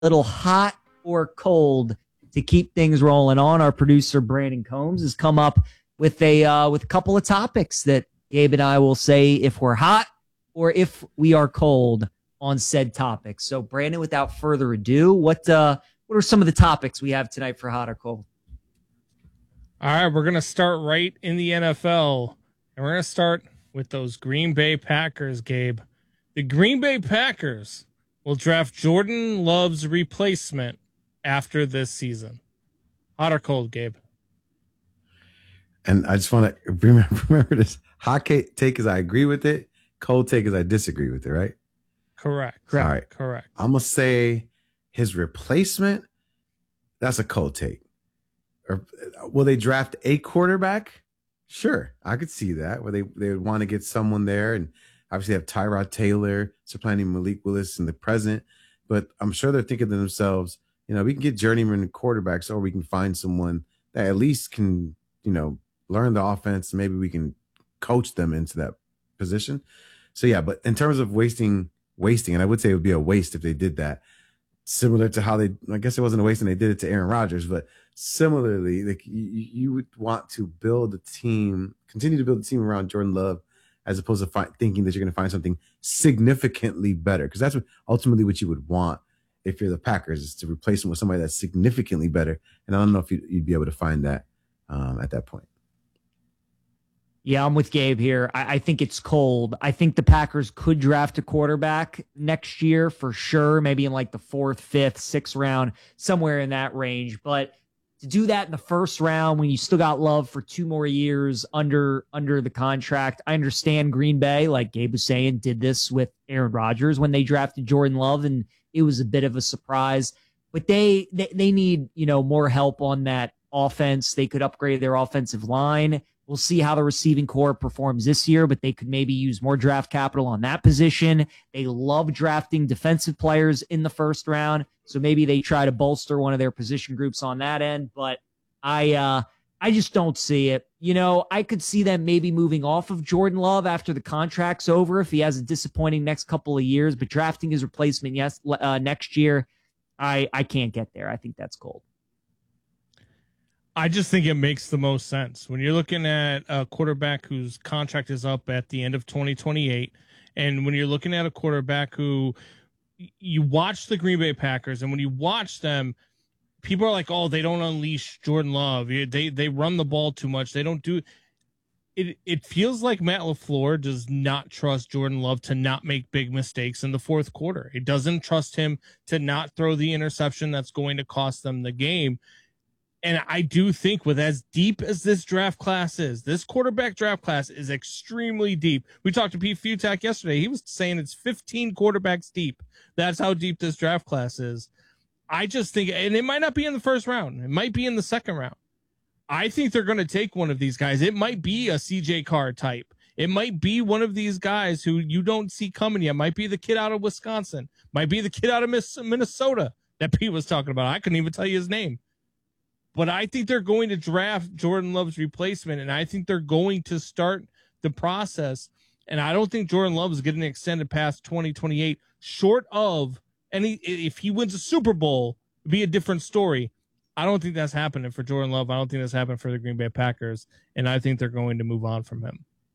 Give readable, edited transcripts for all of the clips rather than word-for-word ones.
little hot or cold to keep things rolling on. Our producer Brandon Combs has come up with a couple of topics that Gabe and I will say if we're hot or if we are cold on said topics. So Brandon, without further ado, what are some of the topics we have tonight for hot or cold? All right, we're going to start right in the NFL, and we're going to start with those Green Bay Packers, Gabe. The Green Bay Packers will draft Jordan Love's replacement after this season. Hot or cold, Gabe? And I just want to remember this. Hot take is I agree with it. Cold take is I disagree with it, right? Correct. All right. Correct. I'm going to say his replacement, that's a cold take. Or will they draft a quarterback? Sure, I could see that, where they would want to get someone there, and obviously have Tyrod Taylor supplanting Malik Willis in the present. But I'm sure they're thinking to themselves, we can get journeyman quarterbacks, or we can find someone that at least can, learn the offense. Maybe we can coach them into that position. So yeah, but in terms of wasting, and I would say it would be a waste if they did that. Similar to how I guess it wasn't a waste and they did it to Aaron Rodgers, but similarly, like you would want to continue to build a team around Jordan Love, as opposed to thinking that you're going to find something significantly better. Because that's ultimately what you would want if you're the Packers, is to replace him with somebody that's significantly better. And I don't know if you'd be able to find that at that point. Yeah, I'm with Gabe here. I think it's cold. I think the Packers could draft a quarterback next year for sure, maybe in like the 4th, 5th, 6th round, somewhere in that range. But to do that in the first round when you still got Love for 2 more years under the contract, I understand Green Bay, like Gabe was saying, did this with Aaron Rodgers when they drafted Jordan Love, and it was a bit of a surprise. But they need, more help on that offense. They could upgrade their offensive line. We'll see how the receiving core performs this year, but they could maybe use more draft capital on that position. They love drafting defensive players in the first round, so maybe they try to bolster one of their position groups on that end. But I just don't see it. I could see them maybe moving off of Jordan Love after the contract's over if he has a disappointing next couple of years, but drafting his replacement next year, I can't get there. I think that's cold. I just think it makes the most sense when you're looking at a quarterback whose contract is up at the end of 2028. And when you're looking at a quarterback who you watch the Green Bay Packers, and when you watch them, people are like, oh, they don't unleash Jordan Love. They run the ball too much. They don't do it. It feels like Matt LaFleur does not trust Jordan Love to not make big mistakes in the fourth quarter. He doesn't trust him to not throw the interception that's going to cost them the game. And I do think with as deep as this draft class is, this quarterback draft class is extremely deep. We talked to Pete Futak yesterday. He was saying it's 15 quarterbacks deep. That's how deep this draft class is. I just think, and it might not be in the first round. It might be in the second round. I think they're going to take one of these guys. It might be a CJ Carr type. It might be one of these guys who you don't see coming yet. Might be the kid out of Wisconsin. Might be the kid out of Minnesota that Pete was talking about. I couldn't even tell you his name. But I think they're going to draft Jordan Love's replacement, and I think they're going to start the process. And I don't think Jordan Love is getting extended past 2028, short of if he wins a Super Bowl, it'd be a different story. I don't think that's happening for Jordan Love. I don't think that's happening for the Green Bay Packers, and I think they're going to move on from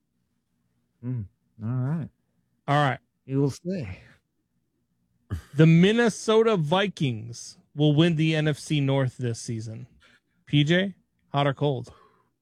him. All right. You will say. The Minnesota Vikings will win the NFC North this season. PJ, hot or cold?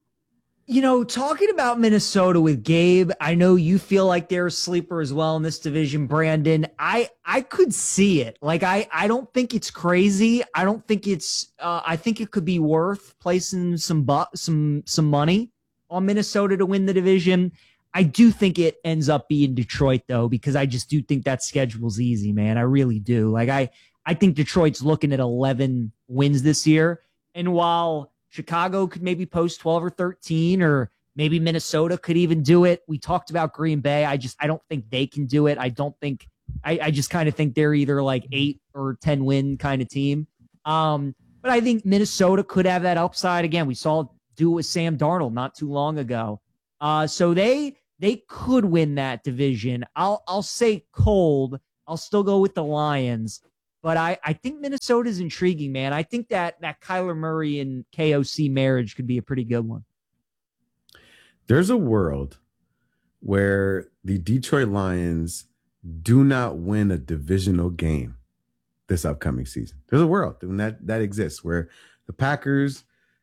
Talking about Minnesota with Gabe, I know you feel like they're a sleeper as well in this division, Brandon. I could see it. Like, I don't think it's crazy. I don't think it's I think it could be worth placing some money on Minnesota to win the division. I do think it ends up being Detroit, though, because I just do think that schedule's easy, man. I really do. Like, I think Detroit's looking at 11 wins this year. And while Chicago could maybe post 12 or 13, or maybe Minnesota could even do it, we talked about Green Bay. I don't think they can do it. I just kind of think they're either like 8 or 10 win kind of team. But I think Minnesota could have that upside. Again, we saw it do it with Sam Darnold not too long ago. So they could win that division. I'll say cold. I'll still go with the Lions. But I think Minnesota's intriguing, man. I think that Kyler Murray and KOC marriage could be a pretty good one. There's a world where the Detroit Lions do not win a divisional game this upcoming season. There's a world that exists where the Packers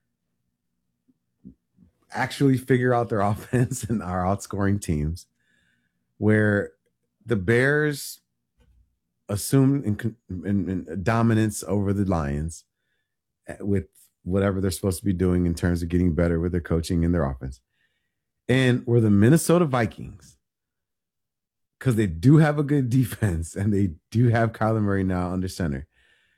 actually figure out their offense and are outscoring teams, where the Bears assume in dominance over the Lions with whatever they're supposed to be doing in terms of getting better with their coaching and their offense. And where the Minnesota Vikings, because they do have a good defense and they do have Kyler Murray now under center,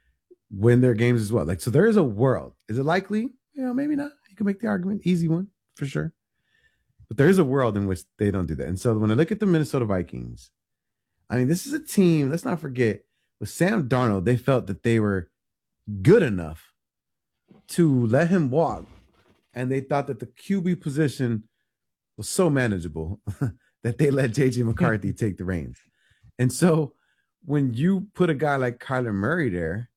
win their games as well. Like, so there is a world. Is it likely? Maybe not. You can make the argument. Easy one, for sure. But there is a world in which they don't do that. And so when I look at the Minnesota Vikings, I mean, this is a team, let's not forget, with Sam Darnold, they felt that they were good enough to let him walk. And they thought that the QB position was so manageable that they let JJ McCarthy take the reins. And so when you put a guy like Kyler Murray there,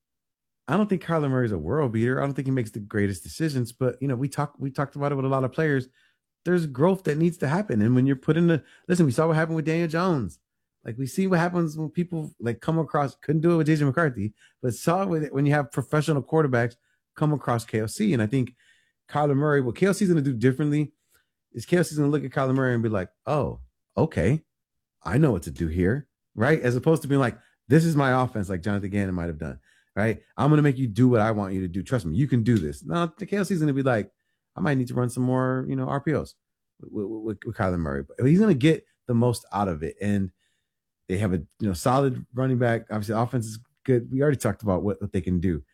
I don't think Kyler Murray's a world beater. I don't think he makes the greatest decisions, but we talked about it with a lot of players. There's growth that needs to happen. And when you're put in we saw what happened with Daniel Jones. Like, we see what happens when people come across, couldn't do it with JJ McCarthy, but saw it when you have professional quarterbacks come across KOC. And I think Kyler Murray, what KOC's going to do differently is KOC's going to look at Kyler Murray and be like, oh, okay, I know what to do here, right? As opposed to being like, this is my offense, like Jonathan Gannon might have done, right? I'm going to make you do what I want you to do. Trust me, you can do this. No, the KOC's going to be like, I might need to run some more, RPOs with Kyler Murray. But he's going to get the most out of it. And they have a solid running back. Obviously, offense is good. We already talked about what they can do.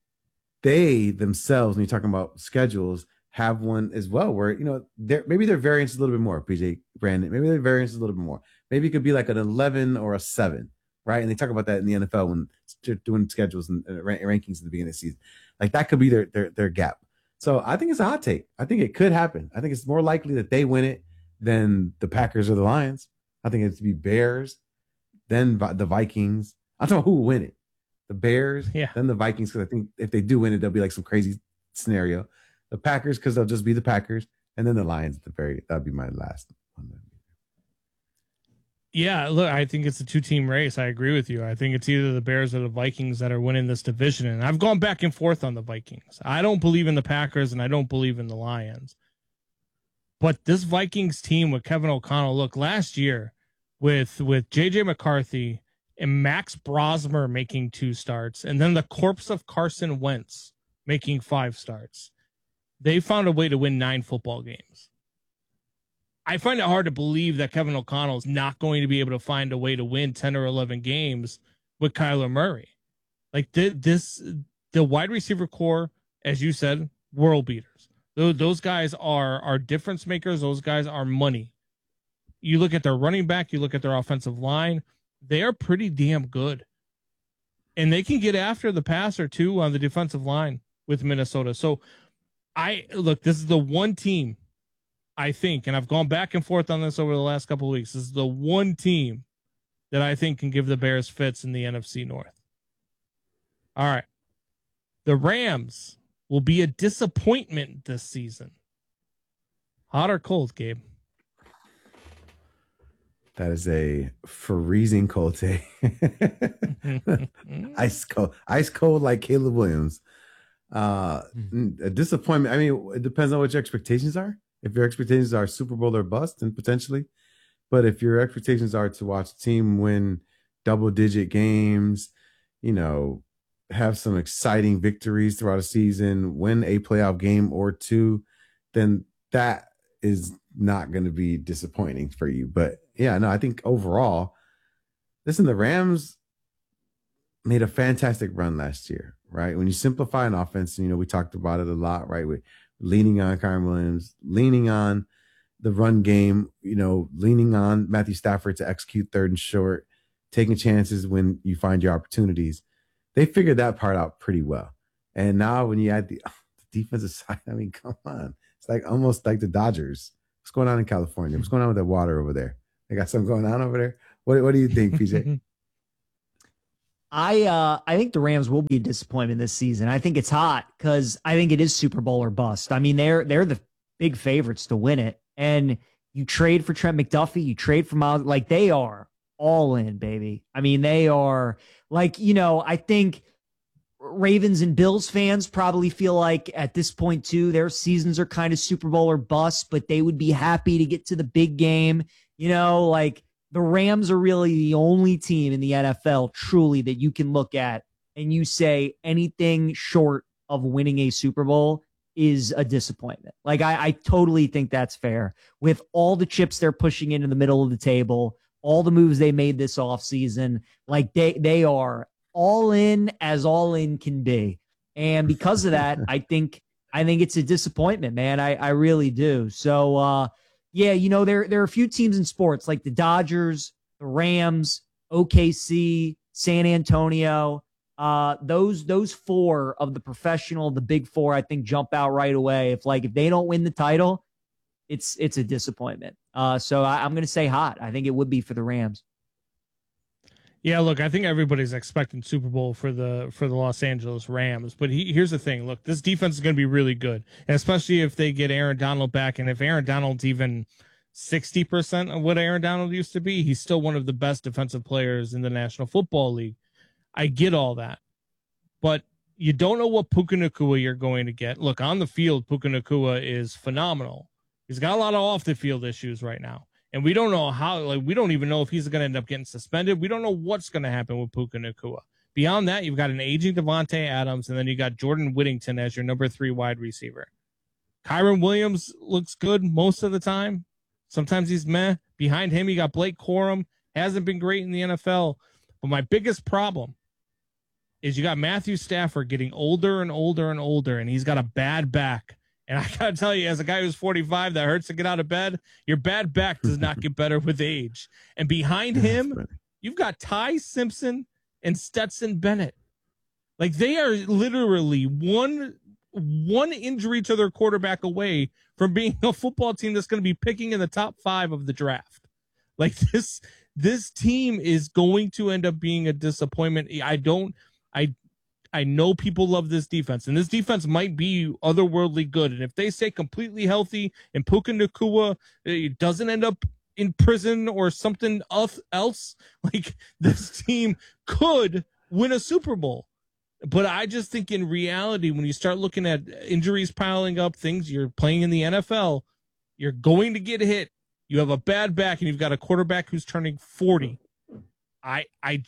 They themselves, when you're talking about schedules, have one as well where maybe their variance is a little bit more. PJ Brandon, maybe their variance is a little bit more. Maybe it could be like an 11 or a 7, right? And they talk about that in the NFL when they're doing schedules and rankings at the beginning of the season. Like, that could be their gap. So I think it's a hot take. I think it could happen. I think it's more likely that they win it than the Packers or the Lions. I think it's to be Bears, then the Vikings. I'm talking about who will win it. The Bears, then the Vikings, because I think if they do win it, they'll be like some crazy scenario. The Packers, because they'll just be the Packers, and then the Lions at the very. That'll be my last one. Yeah, look, I think it's a 2-team race. I agree with you. I think it's either the Bears or the Vikings that are winning this division. And I've gone back and forth on the Vikings. I don't believe in the Packers, and I don't believe in the Lions. But this Vikings team with Kevin O'Connell, look, last year with JJ McCarthy and Max Brosmer making 2 starts, and then the corpse of Carson Wentz making 5 starts, they found a way to win 9 football games. I find it hard to believe that Kevin O'Connell is not going to be able to find a way to win 10 or 11 games with Kyler Murray. Like, the wide receiver core, as you said, world beaters. Those guys are difference makers. Those guys are money. You look at their running back, you look at their offensive line, they are pretty damn good. And they can get after the passer too on the defensive line with Minnesota. So this is the one team, I think, and I've gone back and forth on this over the last couple of weeks. This is the one team that I think can give the Bears fits in the NFC North. All right. The Rams will be a disappointment this season. Hot or cold, Gabe? That is a freezing cold take. Ice cold like Caleb Williams. A disappointment. I mean, it depends on what your expectations are. If your expectations are Super Bowl or bust, then potentially. But if your expectations are to watch a team win double-digit games, have some exciting victories throughout a season, win a playoff game or 2, then that is not going to be disappointing for you. But yeah, no, I think overall, listen, the Rams made a fantastic run last year, right? When you simplify an offense, we talked about it a lot, right? We're leaning on Kyren Williams, leaning on the run game, leaning on Matthew Stafford to execute 3rd and short, taking chances when you find your opportunities. They figured that part out pretty well. And now when you add the defensive side, I mean, come on. It's like almost like the Dodgers. What's going on in California? What's going on with that water over there? They got something going on over there? What do you think, PJ? I think the Rams will be a disappointment this season. I think it's hot because I think it is Super Bowl or bust. I mean, they're the big favorites to win it. And you trade for Trent McDuffie, you trade for Miles, like they are all in, baby. I mean, they are like, I think Ravens and Bills fans probably feel like at this point too, their seasons are kind of Super Bowl or bust, but they would be happy to get to the big game. Like the Rams are really the only team in the NFL truly that you can look at and you say anything short of winning a Super Bowl is a disappointment. Like I totally think that's fair with all the chips they're pushing into the middle of the table, all the moves they made this offseason. Like they are all in as all in can be. And because of that, I think it's a disappointment, man. I really do. So yeah, there are a few teams in sports like the Dodgers, the Rams, OKC, San Antonio. Those four of the professional, the big four, I think jump out right away. If they don't win the title, it's a disappointment. So I'm going to say hot. I think it would be for the Rams. Yeah, look, I think everybody's expecting Super Bowl for the Los Angeles Rams. But here's the thing. Look, this defense is going to be really good, and especially if they get Aaron Donald back. And if Aaron Donald's even 60% of what Aaron Donald used to be, he's still one of the best defensive players in the National Football League. I get all that. But you don't know what Puka Nacua you're going to get. Look, on the field, Puka Nacua is phenomenal. He's got a lot of off-the-field issues right now. And we don't know how, we don't even know if he's going to end up getting suspended. We don't know what's going to happen with Puka Nacua. Beyond that, you've got an aging Devontae Adams, and then you got Jordan Whittington as your number 3 wide receiver. Kyron Williams looks good most of the time. Sometimes he's meh. Behind him, you got Blake Corum. Hasn't been great in the NFL. But my biggest problem is you got Matthew Stafford getting older and older and older, and he's got a bad back. And I got to tell you, as a guy who's 45 that hurts to get out of bed, your bad back does not get better with age. And behind him, you've got Ty Simpson and Stetson Bennett. Like they are literally one injury to their quarterback away from being a football team that's going to be picking in the top 5 of the draft. Like this team is going to end up being a disappointment. I know people love this defense, and this defense might be otherworldly good. And if they stay completely healthy and Puka Nacua doesn't end up in prison or something else, like this team could win a Super Bowl. But I just think in reality, when you start looking at injuries piling up, things you're playing in the NFL, you're going to get hit. You have a bad back, and you've got a quarterback who's turning 40. I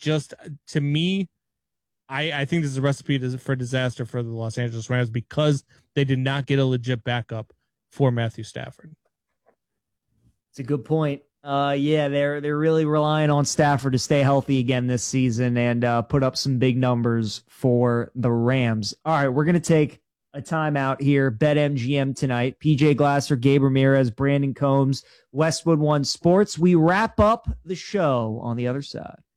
think this is a recipe for disaster for the Los Angeles Rams because they did not get a legit backup for Matthew Stafford. It's a good point. Yeah, they're really relying on Stafford to stay healthy again this season and put up some big numbers for the Rams. All right, we're going to take a timeout here. BetMGM tonight. PJ Glasser, Gabe Ramirez, Brandon Combs, Westwood One Sports. We wrap up the show on the other side.